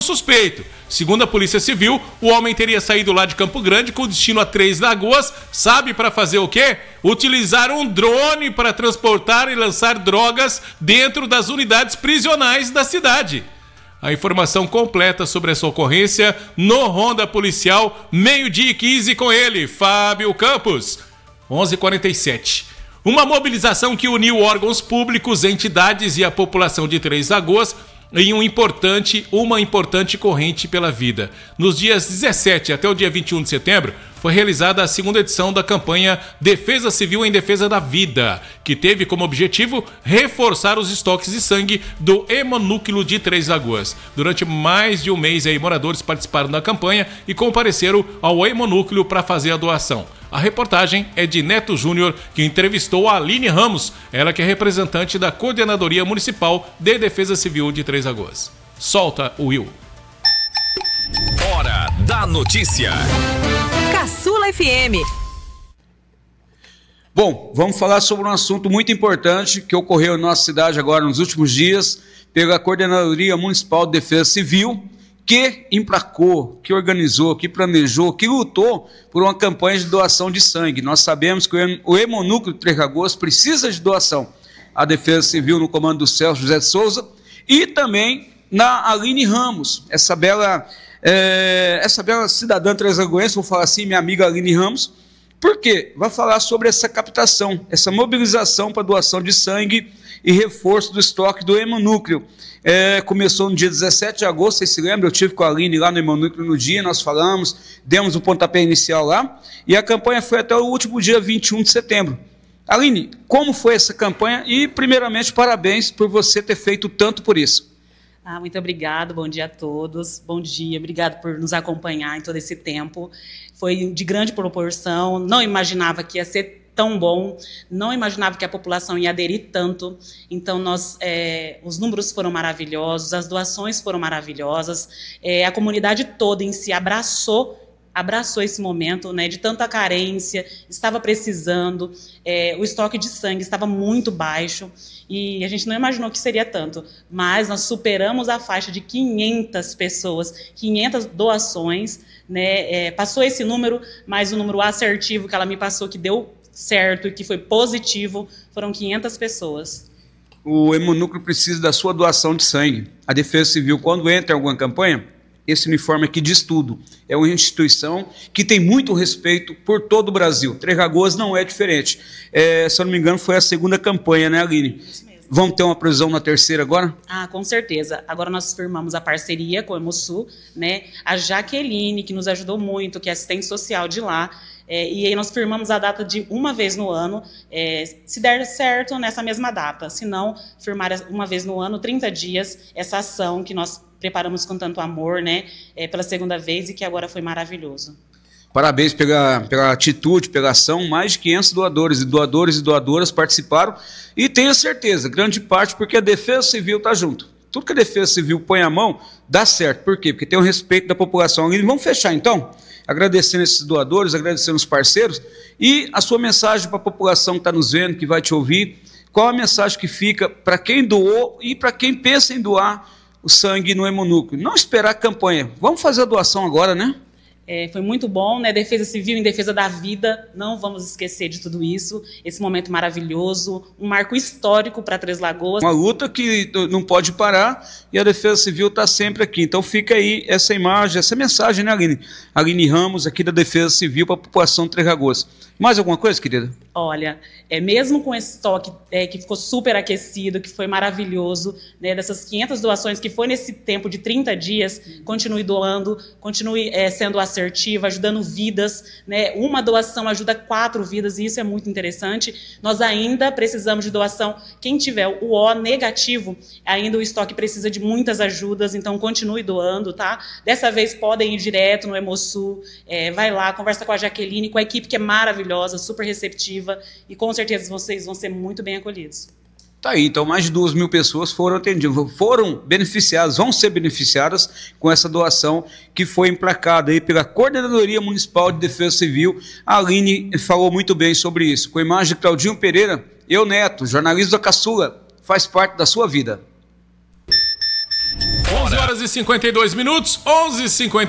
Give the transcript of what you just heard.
suspeito. Segundo a Polícia Civil, o homem teria saído lá de Campo Grande com destino a Três Lagoas. Sabe para fazer o quê? Utilizar um drone para transportar e lançar drogas dentro das unidades prisionais da cidade. A informação completa sobre essa ocorrência no Ronda Policial, 12h15 com ele, Fábio Campos, 11h47. Uma mobilização que uniu órgãos públicos, entidades e a população de Três Lagoas em uma importante corrente pela vida. Nos dias 17 até o dia 21 de setembro, foi realizada a segunda edição da campanha Defesa Civil em Defesa da Vida, que teve como objetivo reforçar os estoques de sangue do Hemonúcleo de Três Lagoas. Durante mais de um mês, moradores participaram da campanha e compareceram ao Hemonúcleo para fazer a doação. A reportagem é de Neto Júnior, que entrevistou a Aline Ramos, ela que é representante da Coordenadoria Municipal de Defesa Civil de Três Lagoas. Solta o Will. Hora da notícia. Caçula FM. Bom, vamos falar sobre um assunto muito importante que ocorreu em nossa cidade agora nos últimos dias, pela Coordenadoria Municipal de Defesa Civil, que emplacou, que organizou, que planejou, que lutou por uma campanha de doação de sangue. Nós sabemos que o Hemonúcleo de Três Lagoas precisa de doação. A Defesa Civil no comando do Celso José de Souza e também na Aline Ramos, essa bela cidadã três-lagoense, vou falar assim, minha amiga Aline Ramos, porque vai falar sobre essa captação, essa mobilização para doação de sangue e reforço do estoque do Hemonúcleo. Começou no dia 17 de agosto, vocês se lembram? Eu estive com a Aline lá no Hemonúcleo no dia, nós falamos, demos o pontapé inicial lá, e a campanha foi até o último dia 21 de setembro. Aline, como foi essa campanha? E, primeiramente, parabéns por você ter feito tanto por isso. Muito obrigado, bom dia a todos, bom dia, obrigado por nos acompanhar em todo esse tempo. Foi de grande proporção, não imaginava que ia ser tão bom, não imaginava que a população ia aderir tanto, então os números foram maravilhosos, as doações foram maravilhosas, a comunidade toda em si abraçou esse momento, né, de tanta carência, estava precisando, o estoque de sangue estava muito baixo e a gente não imaginou que seria tanto, mas nós superamos a faixa de 500 pessoas, 500 doações, né, passou esse número, mas o número assertivo que ela me passou que deu certo e que foi positivo, foram 500 pessoas. O Hemonúcleo precisa da sua doação de sangue. A Defesa Civil, quando entra em alguma campanha, esse uniforme aqui diz tudo. É uma instituição que tem muito respeito por todo o Brasil. Três Lagoas não é diferente. Se eu não me engano, foi a segunda campanha, né, Aline? Isso mesmo. Vamos ter uma previsão na terceira agora? Com certeza. Agora nós firmamos a parceria com o Hemosul, né? A Jaqueline, que nos ajudou muito, que é assistente social de lá, e aí nós firmamos a data de uma vez no ano, se der certo, nessa mesma data. Se não, firmar uma vez no ano, 30 dias, essa ação que nós preparamos com tanto amor, né, pela segunda vez e que agora foi maravilhoso. Parabéns pela atitude, pela ação. Mais de 500 doadores e doadoras participaram e tenho certeza, grande parte, porque a Defesa Civil está junto. Tudo que a Defesa Civil põe a mão, dá certo. Por quê? Porque tem o respeito da população. E vamos fechar, então? Agradecendo esses doadores, agradecendo os parceiros e a sua mensagem para a população que está nos vendo, que vai te ouvir. Qual a mensagem que fica para quem doou e para quem pensa em doar o sangue no Hemonúcleo? Não esperar a campanha. Vamos fazer a doação agora, né? Foi muito bom, né? Defesa Civil em defesa da vida, não vamos esquecer de tudo isso, esse momento maravilhoso, um marco histórico para Três Lagoas. Uma luta que não pode parar e a Defesa Civil está sempre aqui, então fica aí essa imagem, essa mensagem, né, Aline? Aline Ramos, aqui da Defesa Civil para a população de Três Lagoas. Mais alguma coisa, querida? Olha, mesmo com esse estoque que ficou super aquecido, que foi maravilhoso, né, dessas 500 doações que foi nesse tempo de 30 dias, continue doando, continue sendo assertiva, ajudando vidas, né, uma doação ajuda 4 vidas e isso é muito interessante. Nós ainda precisamos de doação, quem tiver o O negativo, ainda o estoque precisa de muitas ajudas, então continue doando, tá? Dessa vez podem ir direto no Hemosul, vai lá, conversa com a Jaqueline, com a equipe que é maravilhosa, super receptiva e com certeza vocês vão ser muito bem acolhidos. Tá aí, então mais de 2.000 pessoas foram atendidas, foram beneficiadas, vão ser beneficiadas com essa doação que foi emplacada aí pela Coordenadoria Municipal de Defesa Civil. A Aline falou muito bem sobre isso. Com a imagem de Claudinho Pereira, eu, Neto, jornalismo da Caçula, faz parte da sua vida. 11h 11h52, 11h52.